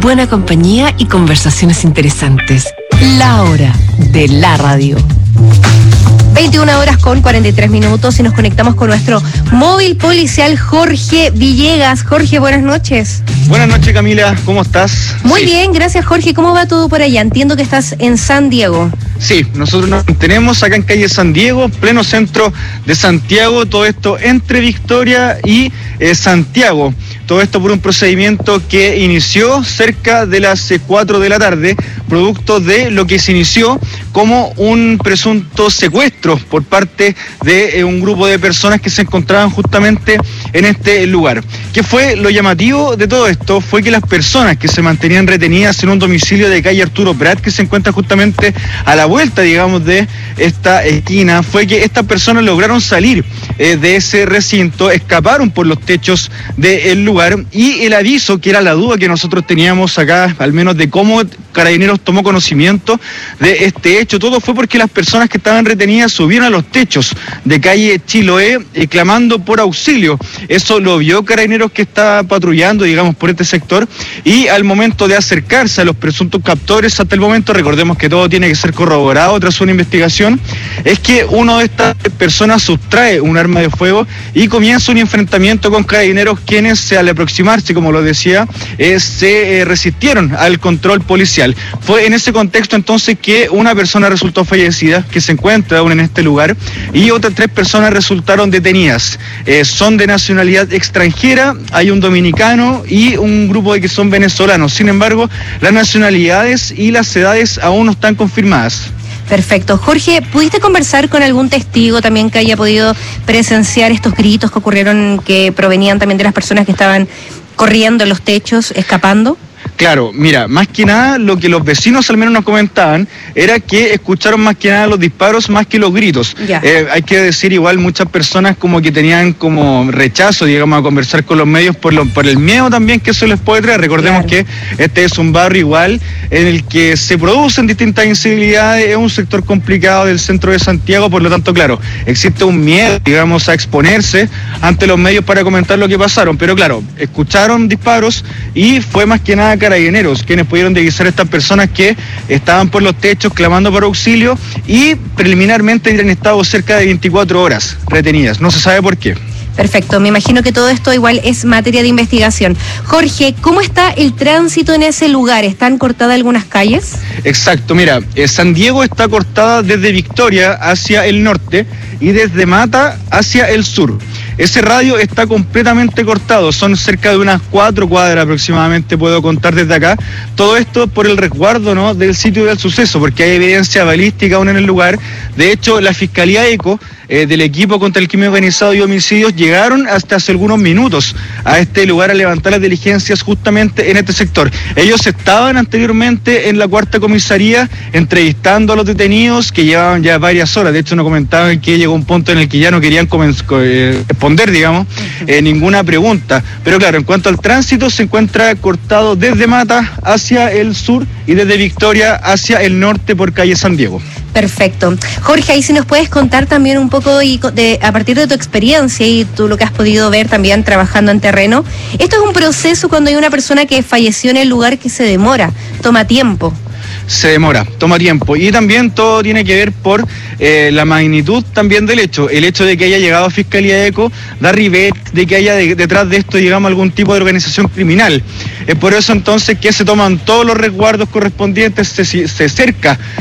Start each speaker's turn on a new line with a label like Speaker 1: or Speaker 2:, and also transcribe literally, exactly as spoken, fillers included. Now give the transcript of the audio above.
Speaker 1: buena compañía y conversaciones interesantes. La hora de la radio.
Speaker 2: veintiuna horas con cuarenta y tres minutos y nos conectamos con nuestro móvil policial Jorge Villegas. Jorge, buenas noches.
Speaker 3: Buenas noches, Camila, ¿cómo estás?
Speaker 2: Muy
Speaker 3: sí.
Speaker 2: bien, gracias, Jorge. ¿Cómo va todo por allá? Entiendo que estás en San Diego.
Speaker 3: Sí, nosotros nos mantenemos acá en calle San Diego, pleno centro de Santiago, todo esto entre Victoria y eh, Santiago. Todo esto por un procedimiento que inició cerca de las cuatro de la tarde, producto de lo que se inició como un presunto secuestro por parte de eh, un grupo de personas que se encontraban justamente en este lugar. ¿Qué fue lo llamativo de todo esto? Fue que las personas que se mantenían retenidas en un domicilio de calle Arturo Prat, que se encuentra justamente a la vuelta, digamos, de esta esquina, fue que estas personas lograron salir eh, de ese recinto, escaparon por los techos del lugar, y el aviso, que era la duda que nosotros teníamos acá, al menos de cómo Carabineros tomó conocimiento de este hecho, todo fue porque las personas que estaban retenidas subieron a los techos de calle Chiloé eh, clamando por auxilio. Eso lo vio Carabineros, que estaba patrullando, digamos, por este sector, y al momento de acercarse a los presuntos captores, hasta el momento, recordemos que todo tiene que ser corroborado tras una investigación, es que uno de estas personas sustrae un arma de fuego y comienza un enfrentamiento con Carabineros, quienes se al aproximarse, como lo decía, eh, se eh, resistieron al control policial. Fue en ese contexto entonces que una persona resultó fallecida, que se encuentra aún en este lugar, y otras tres personas resultaron detenidas. Eh, son de nacionalidad extranjera, hay un dominicano y un grupo de que son venezolanos. Sin embargo, las nacionalidades y las edades aún no están confirmadas.
Speaker 2: Perfecto. Jorge, ¿pudiste conversar con algún testigo también que haya podido presenciar estos gritos que ocurrieron, que provenían también de las personas que estaban corriendo en los techos, escapando?
Speaker 3: Claro, mira, más que nada lo que los vecinos al menos nos comentaban era que escucharon más que nada los disparos más que los gritos. Eh, hay que decir, igual muchas personas como que tenían como rechazo, digamos, a conversar con los medios por, lo, por el miedo también que eso les puede traer. Recordemos claro. que este es un barrio igual en el que se producen distintas incivilidades, es un sector complicado del centro de Santiago, por lo tanto, claro, existe un miedo, digamos, a exponerse ante los medios para comentar lo que pasaron, pero claro, escucharon disparos y fue más que nada Carabineros quienes pudieron divisar a estas personas que estaban por los techos clamando por auxilio, y preliminarmente han estado cerca de veinticuatro horas retenidas. No se sabe por qué.
Speaker 2: Perfecto, me imagino que todo esto igual es materia de investigación. Jorge, ¿cómo está el tránsito en ese lugar? ¿Están cortadas algunas calles?
Speaker 3: Exacto, mira, eh, San Diego está cortada desde Victoria hacia el norte y desde Mata hacia el sur. Ese radio está completamente cortado, son cerca de unas cuatro cuadras aproximadamente, puedo contar desde acá. Todo esto por el resguardo, ¿no?, del sitio del suceso, porque hay evidencia balística aún en el lugar. De hecho, la Fiscalía ECO, eh, del equipo contra el crimen organizado y homicidios, llegaron hasta hace algunos minutos a este lugar a levantar las diligencias justamente en este sector. Ellos estaban anteriormente en la cuarta comisaría entrevistando a los detenidos, que llevaban ya varias horas. De hecho, nos comentaban que llegó un punto en el que ya no querían eh, responder, digamos, eh, ninguna pregunta. Pero claro, en cuanto al tránsito, se encuentra cortado desde Mata hacia el sur y desde Victoria hacia el norte por calle San Diego.
Speaker 2: Perfecto. Jorge, ahí si nos puedes contar también un poco y de, a partir de tu experiencia y tú lo que has podido ver también trabajando en terreno. Esto es un proceso cuando hay una persona que falleció en el lugar, que se demora, toma tiempo.
Speaker 3: Se demora, toma tiempo, y también todo tiene que ver por eh, la magnitud también del hecho, el hecho de que haya llegado a Fiscalía ECO, da ribet de que haya de, detrás de esto, digamos, algún tipo de organización criminal. Es por eso entonces que se toman todos los resguardos correspondientes, se, se cerca